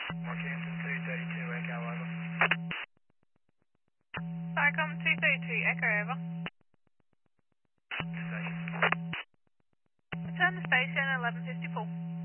Markhampton 232, Echo, over. Sarcom 232, Echo over. Station. Return to station 1154.